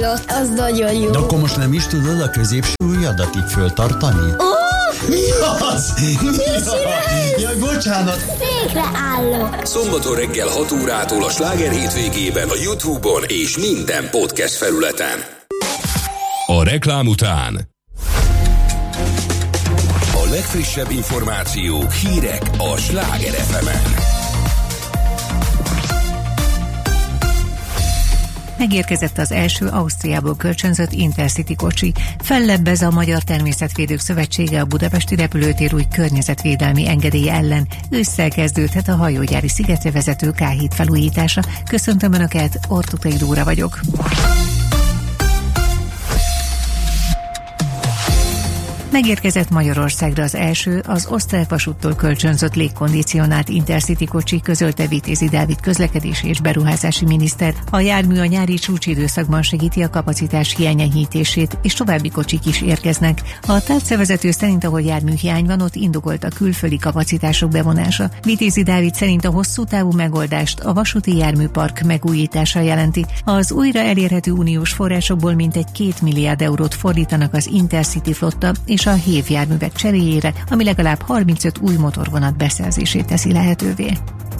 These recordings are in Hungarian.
hallott, az nagyon jó. De akkor most nem is tudod a középső ujjadat így föltartani? Mi az? Jaj, bocsánat. Székre állok. Szombaton reggel 6 órától a Sláger hétvégében a YouTube-on és minden podcast felületen. A reklám után a legfrissebb információk, hírek a Sláger FM-en. Megérkezett az első Ausztriából kölcsönzött Intercity kocsi. Fellebbez a Magyar Természetvédők Szövetsége a budapesti repülőtér új környezetvédelmi engedélye ellen. Ősszel kezdődhet a hajógyári szigetre vezető K7 felújítása. Köszöntöm Önöket, Ortukai Dóra vagyok. Megérkezett Magyarországra az első, az osztrák vasúttól kölcsönzött légkondicionált Intercity kocsi, közölte Vitézi Dávid közlekedési és beruházási miniszter. A jármű a nyári csúcsidőszakban segíti a kapacitás hiány enyhítését, és további kocsik is érkeznek. A tárcavezető szerint, ahol járműhiány van, ott indokolt a külföldi kapacitások bevonása. Vitézi Dávid szerint a hosszú távú megoldást a vasúti járműpark megújítása jelenti. Az újra elérhető uniós forrásokból mintegy 2 milliárd eurót fordítanak az Intercity flotta és a HÉV járművek cseréjére, ami legalább 35 új motorvonat beszerzését teszi lehetővé.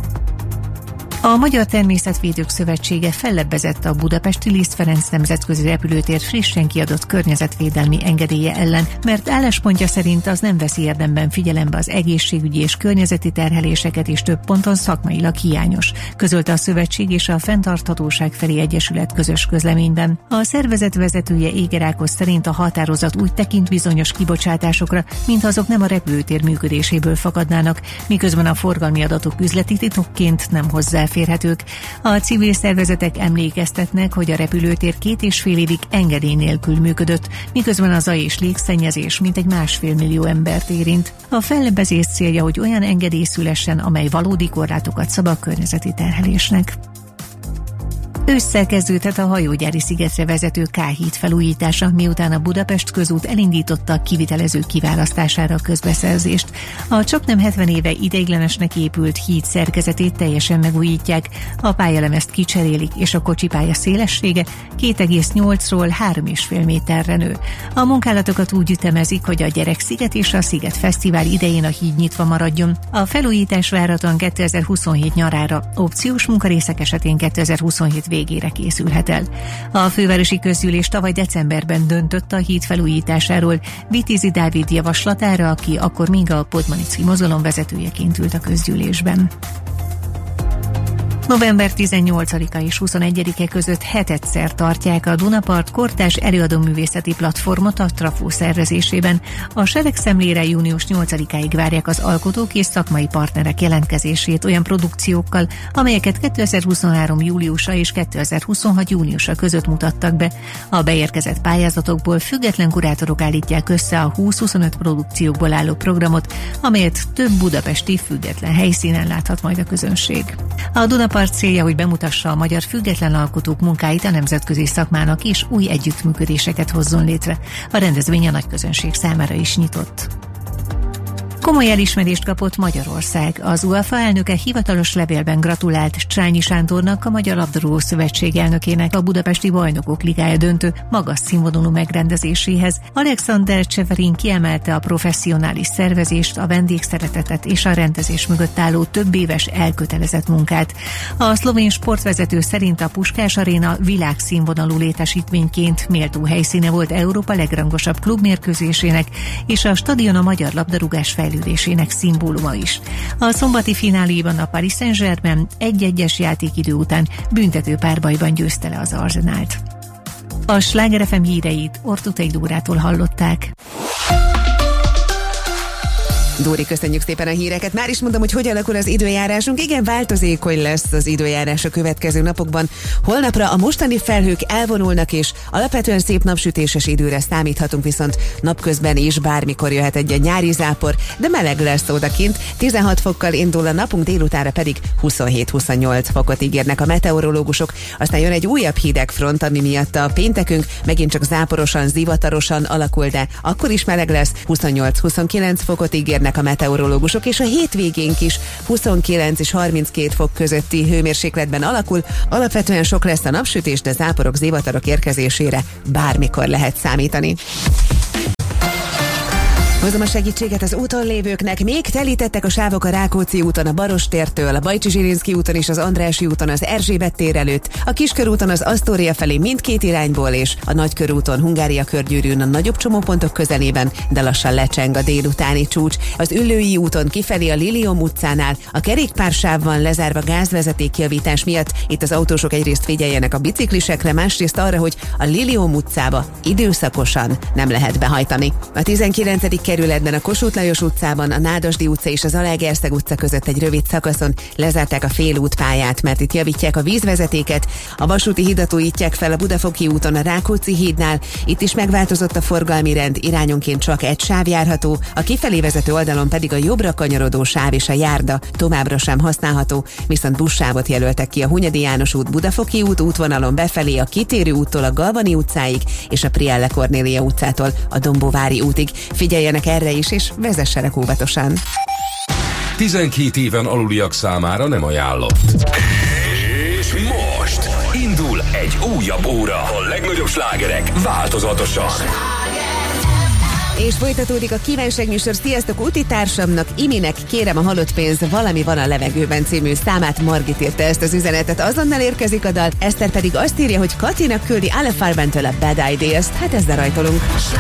A Magyar Természetvédők Szövetsége fellebbezett a budapesti Liszt Ferenc nemzetközi repülőtér frissen kiadott környezetvédelmi engedélye ellen, mert álláspontja szerint az nem veszi érdemben figyelembe az egészségügyi és környezeti terheléseket, és több ponton szakmailag hiányos, közölte a szövetség és a Fenntarthatóság felé Egyesület közös közleményben. A szervezet vezetője Éger Ákos szerint a határozat úgy tekint bizonyos kibocsátásokra, mintha azok nem a repülőtér működéséből fakadnának, miközben a forgalmi adatok üzleti titokként nem hozzáférhetők. A civil szervezetek emlékeztetnek, hogy a repülőtér 2,5 évig engedély nélkül működött, miközben a zaj és légszennyezés mintegy 1,5 millió embert érint. A fellebbezés célja, hogy olyan engedély szülessen, amely valódi korlátokat szab a környezeti terhelésnek. Ősszel kezdődhet a hajógyári szigetre vezető K7 felújítása, miután a Budapest közút elindította a kivitelező kiválasztására a közbeszerzést. A csaknem 70 éve ideiglenesnek épült híd szerkezetét teljesen megújítják, a pályalemezt kicserélik, és a kocsipálya szélessége 2,8-ról 3,5 méterre nő. A munkálatokat úgy ütemezik, hogy a Gyereksziget és a Sziget Fesztivál idején a híd nyitva maradjon. A felújítás várhatóan 2027 nyarára, opciós munkarészek esetén 2027 végére készülhet el. A fővárosi közgyűlés tavaly decemberben döntött a híd felújításáról Vitézi Dávid javaslatára, aki akkor még a Podmanicki mozgalom vezetőjeként ült a közgyűlésben. November 18-a és 21-e között hetedszer tartják a Dunapart kortárs előadóművészeti platformot a Trafó szervezésében. A seregszemlére június 8-áig várják az alkotók és szakmai partnerek jelentkezését olyan produkciókkal, amelyeket 2023. júliusa és 2026. júniusa között mutattak be. A beérkezett pályázatokból független kurátorok állítják össze a 20-25 produkciókból álló programot, amelyet több budapesti független helyszínen láthat majd a közönség. A Dunapart célja, hogy bemutassa a magyar független alkotók munkáit a nemzetközi szakmának, és új együttműködéseket hozzon létre. A rendezvény a nagy közönség számára is nyitott. Komoly elismerést kapott Magyarország. Az UEFA elnöke hivatalos levélben gratulált Csányi Sándornak, a Magyar Labdarúgó Szövetség elnökének a Budapesti Bajnokok Ligája döntő magas színvonalú megrendezéséhez. Alexander Cseverin kiemelte a professzionális szervezést, a vendégszeretetet és a rendezés mögött álló több éves elkötelezett munkát. A szlovén sportvezető szerint a Puskás Aréna világszínvonalú létesítményként méltó helyszíne volt Európa legrangosabb klubmérkőzésének, és a stadion a magyar labdarúgás fejlődésének szimbóluma is. A szombati fináléban a Paris Saint-Germain 1-1-es játékidő után büntető párbajban győzte le az Arsenált. A Sláger FM híreit Ortukai Dórától hallották. Dóri, köszönjük szépen a híreket. Már is mondom, hogy hogy alakul az időjárásunk. Igen, változékony lesz az időjárás a következő napokban. Holnapra a mostani felhők elvonulnak, és alapvetően szép napsütéses időre számíthatunk, viszont napközben is bármikor jöhet egy nyári zápor, de meleg lesz odakint. 16 fokkal indul a napunk, délutánra pedig 27-28 fokot ígérnek a meteorológusok. Aztán jön egy újabb hidegfront, ami miatt a péntekünk megint csak záporosan, zivatarosan alakul, de akkor is meleg lesz. 28-29 fokot ígérnek közlekednek a meteorológusok, és a hétvégénk is 29 és 32 fok közötti hőmérsékletben alakul. Alapvetően sok lesz a napsütés, de záporok, zivatarok érkezésére bármikor lehet számítani. Hozom a segítséget az úton lévőknek. Még telítettek a sávok a Rákóczi úton, a Barostértől, a Bajcsy-Zsilinszky úton és az Andrássy úton az Erzsébet tér előtt, a Kiskörúton az Asztória felé mindkét irányból, és a Nagykörúton, Hungária körgyűrűn a nagyobb csomópontok közelében, de lassan lecseng a délutáni csúcs. Az Üllői úton kifelé a Lilium utcánál a kerékpársáv van lezárva gázvezetékjavítás miatt. Itt az autósok egyrészt figyeljenek a biciklisekre, másrészt arra, hogy a Lilium utcába időszakosan nem lehet behajtani. A 19. kerületben a Kossuth Lajos utcában, a Nádasdy utca és az Zalaegerszeg utca között egy rövid szakaszon lezárták a félútpályát, mert itt javítják a vízvezetéket. A vasúti hidat újítják fel a Budafoki úton, a Rákóczi hídnál. Itt is megváltozott a forgalmi rend, irányonként csak egy sáv járható, a kifelé vezető oldalon pedig a jobbra kanyarodó sáv és a járda továbbra sem használható, viszont buszsávot jelöltek ki a Hunyadi János út, Budafoki út útvonalon befelé a Kitérő úttól a Galvani utcáig és a Prielle Kornélia utcától a Dombóvári útig. Figyeljenek erre is, és vezessenek óvatosan. 12 éven aluliak számára nem ajánlott. És most indul egy újabb óra. A legnagyobb slágerek változatosan. És folytatódik a kívánságműsor. Sziasztok, úti társamnak, Iminek kérem a halott pénz, valami van a levegőben című számát. Margit írta ezt az üzenetet, azonnal érkezik a dal. Eszter pedig azt írja, hogy Katinak küldi Ale Farbentől a Bad Ideas-t. Hát ezzel rajtolunk.